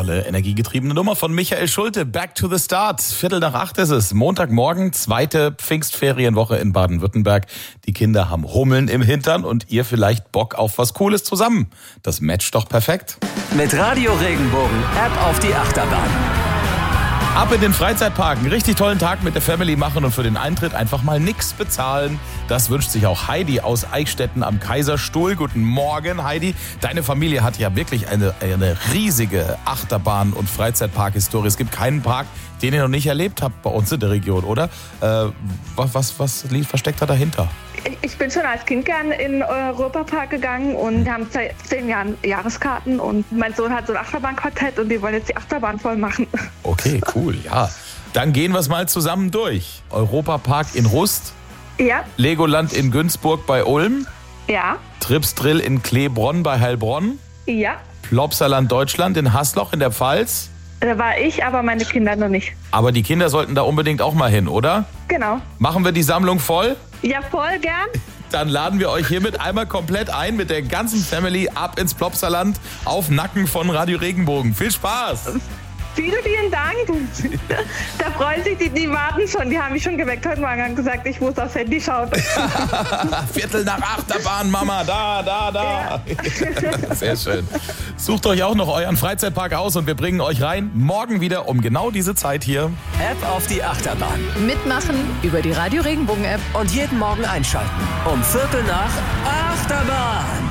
tolle, energiegetriebene Nummer von Michael Schulte. Back to the Start. 7:45 ist es. Montagmorgen, zweite Pfingstferienwoche in Baden-Württemberg. Die Kinder haben Hummeln im Hintern und ihr vielleicht Bock auf was Cooles zusammen. Das matcht doch perfekt. Mit Radio Regenbogen App auf die Achterbahn. Ab in den Freizeitpark. Einen richtig tollen Tag mit der Family machen und für den Eintritt einfach mal nichts bezahlen. Das wünscht sich auch Heidi aus Eichstätten am Kaiserstuhl. Guten Morgen, Heidi. Deine Familie hat ja wirklich eine riesige Achterbahn- und Freizeitpark-Historie. Es gibt keinen Park, den ihr noch nicht erlebt habt bei uns in der Region, oder? Was liegt versteckt da dahinter? Ich bin schon als Kind gern in den Europapark gegangen und haben seit 10 Jahren Jahreskarten und mein Sohn hat so ein Achterbahnquartett und die wollen jetzt die Achterbahn voll machen. Okay, cool, ja. Dann gehen wir es mal zusammen durch. Europapark in Rust, Ja, Legoland in Günzburg bei Ulm, ja, Tripsdrill in Kleebronn bei Heilbronn, ja. Plopsaland Deutschland in Hasloch in der Pfalz. Da war ich, aber meine Kinder noch nicht. Aber die Kinder sollten da unbedingt auch mal hin, oder? Genau. Machen wir die Sammlung voll? Ja, voll gern. Dann laden wir euch hiermit einmal komplett ein mit der ganzen Family ab ins Plopsaland auf Nacken von Radio Regenbogen. Viel Spaß! Vielen, vielen Dank. Da freuen sich die warten schon. Die haben mich schon geweckt heute Morgen und gesagt, ich muss aufs Handy schauen. 7:45 Achterbahn, Mama, da. Ja. Sehr schön. Sucht euch auch noch euren Freizeitpark aus und wir bringen euch rein. Morgen wieder um genau diese Zeit hier. App auf die Achterbahn. Mitmachen über die Radio Regenbogen App. Und jeden Morgen einschalten. Um 7:45 Achterbahn.